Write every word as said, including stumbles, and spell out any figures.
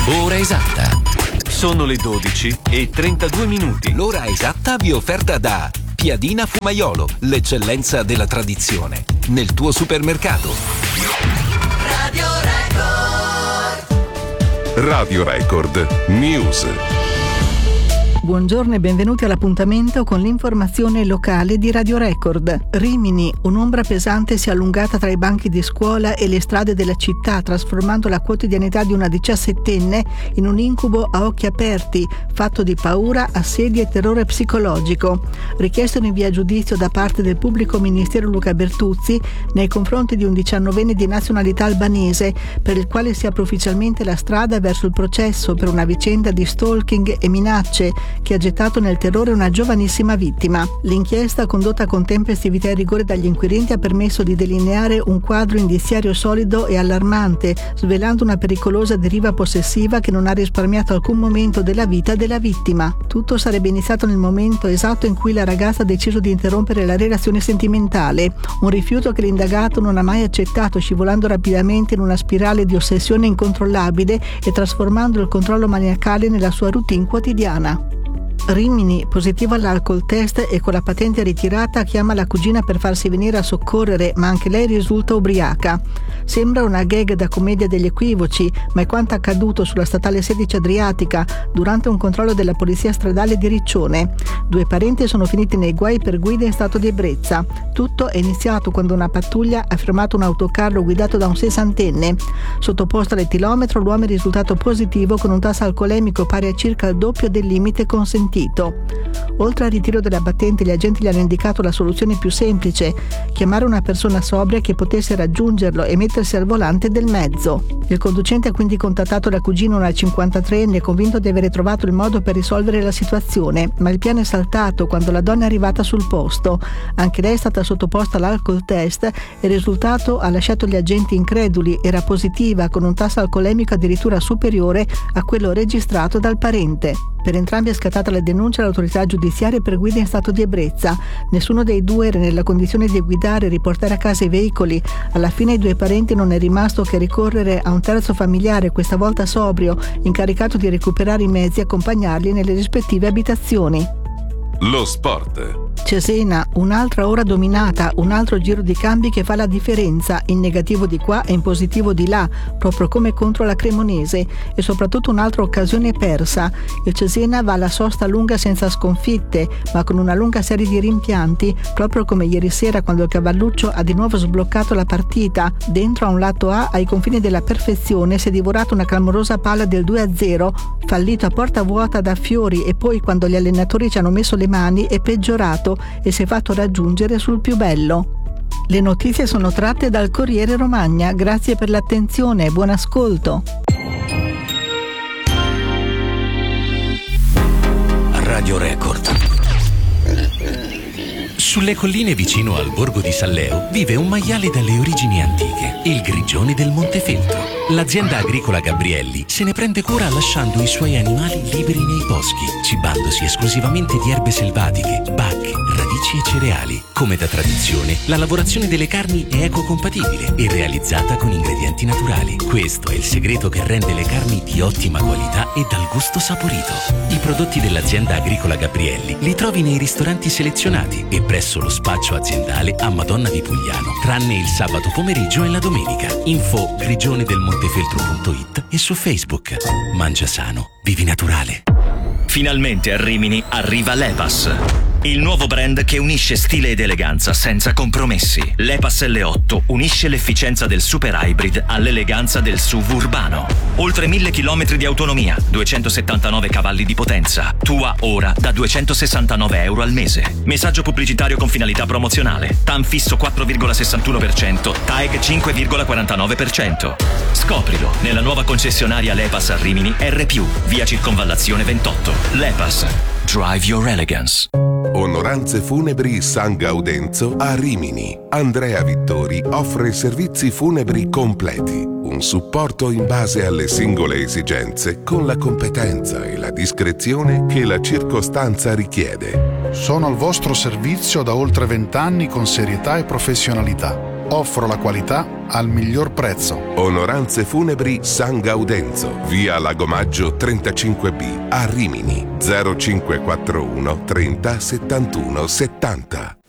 Ora esatta. Sono le dodici e trentadue minuti. L'ora esatta vi è offerta da Piadina Fumaiolo, l'eccellenza della tradizione, nel tuo supermercato. Radio Record. Radio Record News. Buongiorno e benvenuti all'appuntamento con l'informazione locale di Radio Record. Rimini, un'ombra pesante si è allungata tra i banchi di scuola e le strade della città, trasformando la quotidianità di una diciassettenne in un incubo a occhi aperti, fatto di paura, assedio e terrore psicologico. Richiesto in via giudizio da parte del pubblico ministero Luca Bertuzzi nei confronti di un diciannovenne di nazionalità albanese, per il quale si apre ufficialmente la strada verso il processo per una vicenda di stalking e minacce che ha gettato nel terrore una giovanissima vittima. L'inchiesta, condotta con tempestività e rigore dagli inquirenti, ha permesso di delineare un quadro indiziario solido e allarmante, svelando una pericolosa deriva possessiva che non ha risparmiato alcun momento della vita della vittima. Tutto sarebbe iniziato nel momento esatto in cui la ragazza ha deciso di interrompere la relazione sentimentale, un rifiuto che l'indagato non ha mai accettato, scivolando rapidamente in una spirale di ossessione incontrollabile e trasformando il controllo maniacale nella sua routine quotidiana. Rimini, positivo all'alcol test e con la patente ritirata, chiama la cugina per farsi venire a soccorrere, ma anche lei risulta ubriaca. Sembra una gag da commedia degli equivoci, ma è quanto accaduto sulla statale sedici Adriatica durante un controllo della polizia stradale di Riccione. Due parenti sono finiti nei guai per guida in stato di ebbrezza. Tutto è iniziato quando una pattuglia ha fermato un autocarro guidato da un sessantenne. Sottoposto all'etilometro, l'uomo è risultato positivo con un tasso alcolemico pari a circa il doppio del limite consentito. Oltre al ritiro della battente, gli agenti gli hanno indicato la soluzione più semplice: chiamare una persona sobria che potesse raggiungerlo e mettersi al volante del mezzo. Il conducente ha quindi contattato la cugina, una cinquantatreenne, convinto di avere trovato il modo per risolvere la situazione, ma il piano è saltato quando la donna è arrivata sul posto. Anche lei è stata sottoposta all'alcol test e il risultato ha lasciato gli agenti increduli: era positiva, con un tasso alcolemico addirittura superiore a quello registrato dal parente. Per entrambi è scattata la denuncia all'autorità giudiziaria per guida in stato di ebbrezza. Nessuno dei due era nella condizione di guidare e riportare a casa i veicoli. Alla fine ai due parenti non è rimasto che ricorrere a un terzo familiare, questa volta sobrio, incaricato di recuperare i mezzi e accompagnarli nelle rispettive abitazioni. Lo sport. Cesena, un'altra ora dominata, un altro giro di cambi che fa la differenza, in negativo di qua e in positivo di là, proprio come contro la Cremonese, e soprattutto un'altra occasione persa. Il Cesena va alla sosta lunga senza sconfitte, ma con una lunga serie di rimpianti, proprio come ieri sera quando il Cavalluccio ha di nuovo sbloccato la partita. Dentro a un lato A, ai confini della perfezione, si è divorata una clamorosa palla del due a zero, fallito a porta vuota da Fiori, e poi quando gli allenatori ci hanno messo le mani è peggiorato e si è fatto raggiungere sul più bello. Le notizie sono tratte dal Corriere Romagna. Grazie per l'attenzione e buon ascolto. Radio Record. Sulle colline vicino al borgo di Salleo vive un maiale dalle origini antiche, il Grigione del Montefeltro. L'azienda agricola Gabrielli se ne prende cura lasciando i suoi animali liberi nei boschi, cibandosi esclusivamente di erbe selvatiche, bacche, radici e cereali. Come da tradizione, la lavorazione delle carni è ecocompatibile e realizzata con ingredienti naturali. Questo è il segreto che rende le carni di ottima qualità e dal gusto saporito. I prodotti dell'azienda agricola Gabrielli li trovi nei ristoranti selezionati e presso lo spaccio aziendale a Madonna di Pugliano, tranne il sabato pomeriggio e la domenica. Info grigione del montefeltro punto it e su Facebook. Mangia sano, vivi naturale. Finalmente a Rimini arriva l'E-Pass, il nuovo brand che unisce stile ed eleganza senza compromessi. L'E-Pass L otto unisce l'efficienza del super hybrid all'eleganza del S U V urbano. Oltre mille chilometri di autonomia, duecentosettantanove cavalli di potenza. Tua ora da duecentosessantanove euro al mese. Messaggio pubblicitario con finalità promozionale. T A M fisso quattro virgola sessantuno per cento, T A E G cinque virgola quarantanove per cento. Scoprilo nella nuova concessionaria L'E-Pass a Rimini R più, via Circonvallazione ventotto. L'E-Pass. Drive your elegance. Onoranze Funebri San Gaudenzo a Rimini. Andrea Vittori offre servizi funebri completi, un supporto in base alle singole esigenze con la competenza e la discrezione che la circostanza richiede. Sono al vostro servizio da oltre vent'anni con serietà e professionalità. Offro la qualità al miglior prezzo. Onoranze Funebri San Gaudenzo, via Lagomaggio trentacinque B, a Rimini, zero cinque quattro uno trenta settantuno settanta.